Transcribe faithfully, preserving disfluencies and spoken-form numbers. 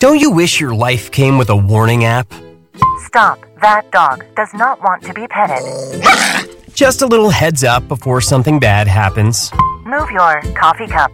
Don't you wish your life came with a warning app? Stop. That dog does not want to be petted. Just a little heads up before something bad happens. Move your coffee cup.